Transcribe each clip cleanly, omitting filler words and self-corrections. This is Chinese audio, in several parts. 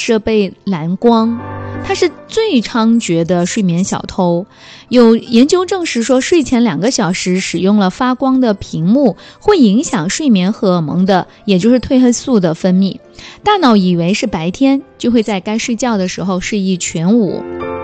设备蓝光，它是最猖獗的睡眠小偷。有研究证实说，睡前2个小时使用了发光的屏幕会影响睡眠荷尔蒙的，也就是褪黑素的分泌。大脑以为是白天，就会在该睡觉的时候睡意全无。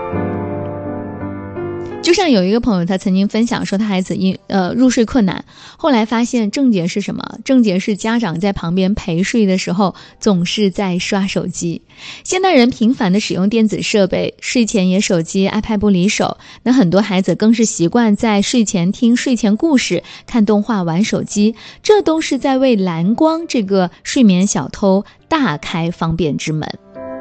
就像有一个朋友，他曾经分享说他孩子入睡困难，后来发现症结是什么？症结是家长在旁边陪睡的时候总是在刷手机。现代人频繁的使用电子设备，睡前也手机 iPad 不离手，那很多孩子更是习惯在睡前听睡前故事、看动画、玩手机，这都是在为蓝光这个睡眠小偷大开方便之门。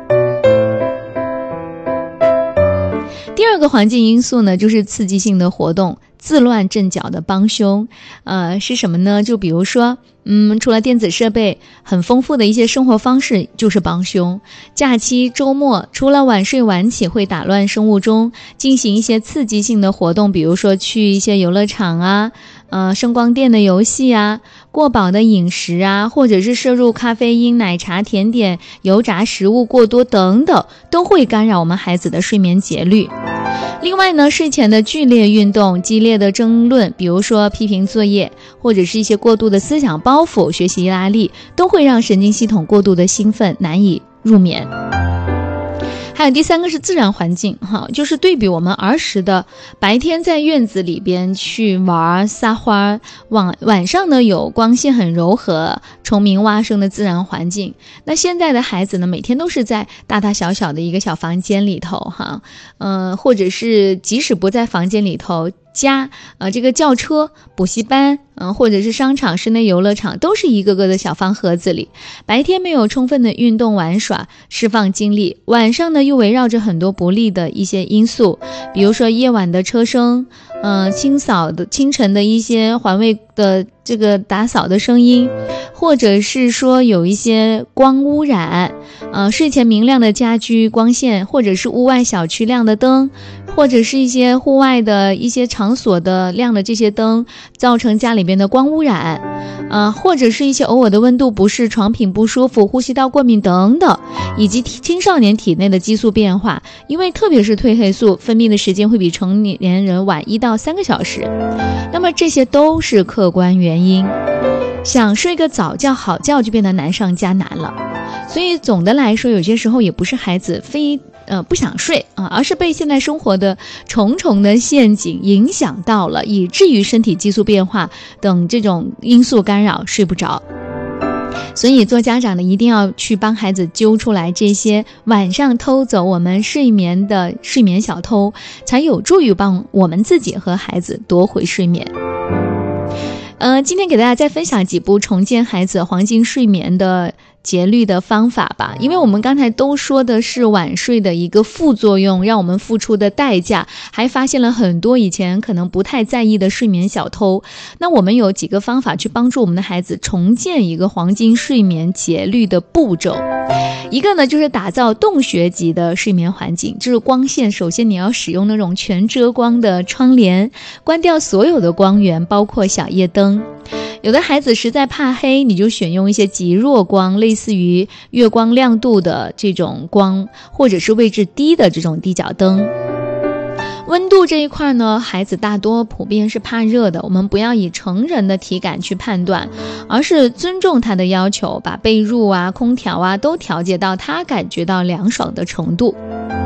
第二个环境因素呢，就是刺激性的活动，自乱阵脚的帮凶。是什么呢？就比如说除了电子设备，很丰富的一些生活方式就是帮凶。假期周末除了晚睡晚起会打乱生物钟，进行一些刺激性的活动，比如说去一些游乐场啊，声光电的游戏啊，过饱的饮食啊，或者是摄入咖啡因、奶茶、甜点、油炸食物过多等等，都会干扰我们孩子的睡眠节律。另外呢，睡前的剧烈运动、激烈的争论，比如说批评作业，或者是一些过度的思想包袱、学习压力，都会让神经系统过度的兴奋，难以入眠。还有第3个是自然环境就是对比我们儿时的白天在院子里边去玩撒欢，晚上呢有光线很柔和、虫鸣蛙声的自然环境。那现在的孩子呢，每天都是在大大小小的一个小房间里头或者是即使不在房间里头，家这个轿车、补习班或者是商场、室内游乐场，都是一个个的小方盒子里。白天没有充分的运动玩耍释放精力，晚上呢又围绕着很多不利的一些因素，比如说夜晚的车声，清晨的一些环卫的这个打扫的声音，或者是说有一些光污染，睡前明亮的家居光线，或者是屋外小区亮的灯，或者是一些户外的一些场所的亮的这些灯，造成家里边的光污染，或者是一些偶尔的温度不适、床品不舒服、呼吸道过敏等等，以及青少年体内的激素变化，因为特别是褪黑素分泌的时间会比成年人晚1到3个小时，那么这些都是客观原因。想睡个早觉好觉就变得难上加难了。所以总的来说，有些时候也不是孩子非不想睡而是被现在生活的重重的陷阱影响到了，以至于身体激素变化等这种因素干扰睡不着。所以做家长的一定要去帮孩子揪出来这些晚上偷走我们睡眠的睡眠小偷，才有助于帮我们自己和孩子夺回睡眠。今天给大家再分享几部重建孩子黄金睡眠的节律的方法吧。因为我们刚才都说的是晚睡的一个副作用，让我们付出的代价，还发现了很多以前可能不太在意的睡眠小偷。那我们有几个方法去帮助我们的孩子重建一个黄金睡眠节律的步骤。一个呢，就是打造洞穴级的睡眠环境，就是光线，首先你要使用那种全遮光的窗帘，关掉所有的光源，包括小夜灯。有的孩子实在怕黑，你就选用一些极弱光，类似于月光亮度的这种光，或者是位置低的这种低角灯。温度这一块呢，孩子大多普遍是怕热的，我们不要以成人的体感去判断，而是尊重他的要求，把被褥啊、空调啊都调节到他感觉到凉爽的程度。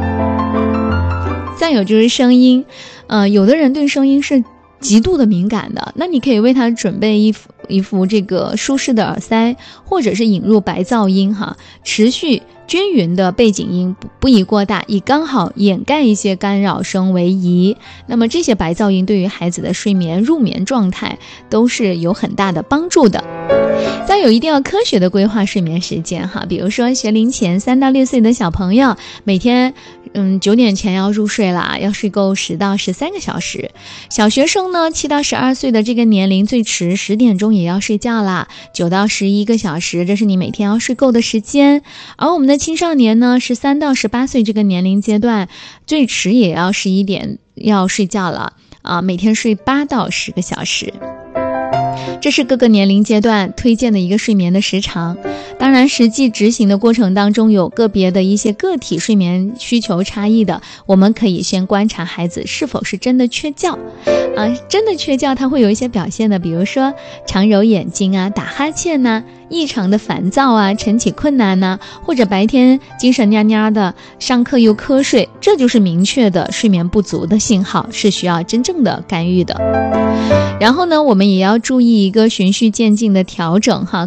再有就是声音，有的人对声音是极度的敏感的，那你可以为他准备一副这个舒适的耳塞，或者是引入白噪音持续均匀的背景音，不宜过大，以刚好掩盖一些干扰声为宜。那么这些白噪音对于孩子的睡眠入眠状态都是有很大的帮助的。再有，一定要科学的规划睡眠时间比如说学龄前3到6岁的小朋友，每天9点前要入睡啦，要睡够10到13个小时。小学生呢，7到12岁的这个年龄，最迟10点钟也要睡觉啦，9到11个小时，这是你每天要睡够的时间。而我们的青少年呢，13到18岁这个年龄阶段，最迟也要11点要睡觉了每天睡8到10个小时。 这是各个年龄阶段推荐的一个睡眠的时长。当然实际执行的过程当中有个别的一些个体睡眠需求差异的，我们可以先观察孩子是否是真的缺觉真的缺觉它会有一些表现的，比如说常揉眼睛啊，打哈欠啊，异常的烦躁啊，晨起困难啊，或者白天精神蔫蔫的，上课又瞌睡，这就是明确的睡眠不足的信号，是需要真正的干预的。然后呢，我们也要注意一个循序渐进的调整